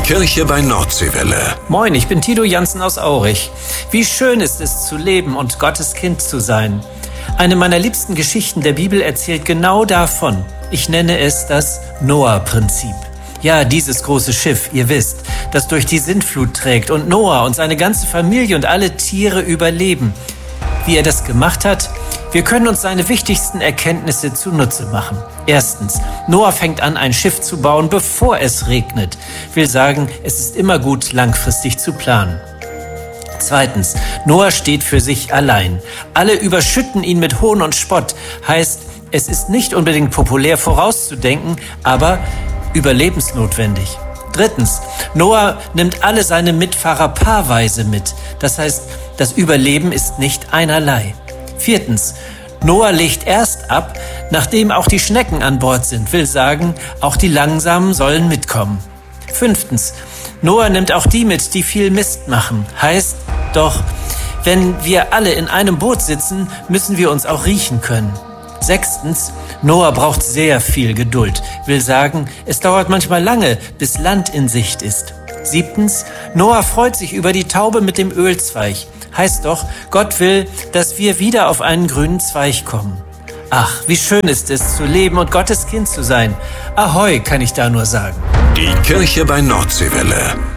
Kirche bei Nordseewelle. Moin, ich bin Tito Jansen aus Aurich. Wie schön ist es zu leben und Gottes Kind zu sein. Eine meiner liebsten Geschichten der Bibel erzählt genau davon. Ich nenne es das Noah-Prinzip. Ja, dieses große Schiff, ihr wisst, das durch die Sintflut trägt und Noah und seine ganze Familie und alle Tiere überleben. Wie er das gemacht hat? Wir können uns seine wichtigsten Erkenntnisse zunutze machen. Erstens, Noah fängt an, ein Schiff zu bauen, bevor es regnet. Will sagen, es ist immer gut, langfristig zu planen. Zweitens, Noah steht für sich allein. Alle überschütten ihn mit Hohn und Spott. Heißt, es ist nicht unbedingt populär vorauszudenken, aber überlebensnotwendig. Drittens, Noah nimmt alle seine Mitfahrer paarweise mit. Das heißt, das Überleben ist nicht einerlei. Viertens, Noah legt erst ab, nachdem auch die Schnecken an Bord sind. Will sagen, auch die Langsamen sollen mitkommen. Fünftens, Noah nimmt auch die mit, die viel Mist machen. Heißt doch, wenn wir alle in einem Boot sitzen, müssen wir uns auch riechen können. Sechstens, Noah braucht sehr viel Geduld. Will sagen, es dauert manchmal lange, bis Land in Sicht ist. Siebtens, Noah freut sich über die Taube mit dem Ölzweig. Heißt doch, Gott will, dass wir wieder auf einen grünen Zweig kommen. Ach, wie schön ist es, zu leben und Gottes Kind zu sein. Ahoi, kann ich da nur sagen. Die Kirche bei Nordseewelle.